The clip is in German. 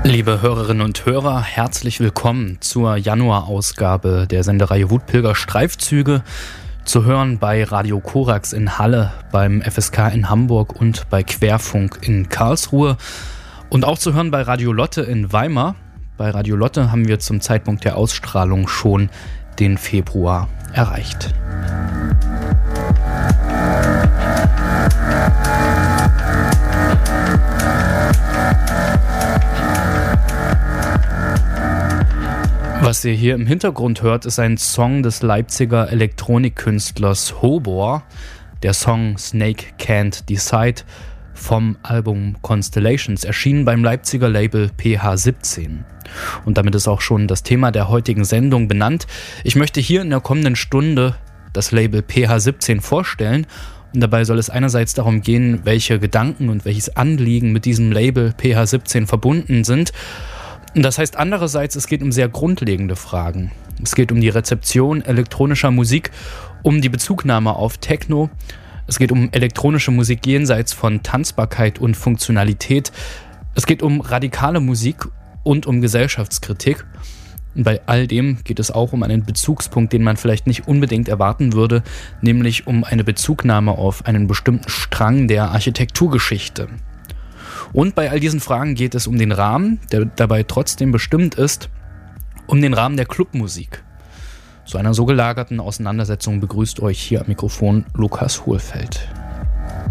Liebe Hörerinnen und Hörer, herzlich willkommen zur Januarausgabe der Sendereihe Wutpilger Streifzüge. Zu hören bei Radio Korax in Halle, beim FSK in Hamburg und bei Querfunk in Karlsruhe. Und auch zu hören bei Radio Lotte in Weimar. Bei Radio Lotte haben wir zum Zeitpunkt der Ausstrahlung schon den Februar erreicht. Was ihr hier im Hintergrund hört, ist ein Song des Leipziger Elektronikkünstlers Hobor. Der Song Snake Can't Decide vom Album Constellations, erschienen beim Leipziger Label PH17. Und damit ist auch schon das Thema der heutigen Sendung benannt. Ich möchte hier in der kommenden Stunde das Label PH17 vorstellen. Und dabei soll es einerseits darum gehen, welche Gedanken und welches Anliegen mit diesem Label PH17 verbunden sind. Das heißt andererseits, es geht um sehr grundlegende Fragen. Es geht um die Rezeption elektronischer Musik, um die Bezugnahme auf Techno. Es geht um elektronische Musik jenseits von Tanzbarkeit und Funktionalität. Es geht um radikale Musik und um Gesellschaftskritik. Und bei all dem geht es auch um einen Bezugspunkt, den man vielleicht nicht unbedingt erwarten würde, nämlich um eine Bezugnahme auf einen bestimmten Strang der Architekturgeschichte. Und bei all diesen Fragen geht es um den Rahmen, der dabei trotzdem bestimmt ist, um den Rahmen der Clubmusik. Zu einer so gelagerten Auseinandersetzung begrüßt euch hier am Mikrofon Lukas Hohlfeld.